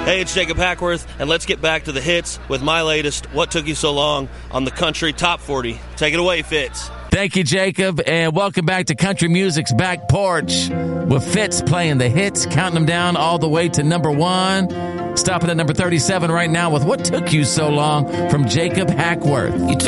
Hey, it's Jacob Hackworth, and let's get back to the hits with my latest What Took You So Long on the Country Top 40. Take it away, Fitz. Thank you, Jacob, and welcome back to Country Music's Back Porch with Fitz playing the hits, counting them down all the way to number 1. Stopping at number 37 right now with What Took You So Long from Jacob Hackworth.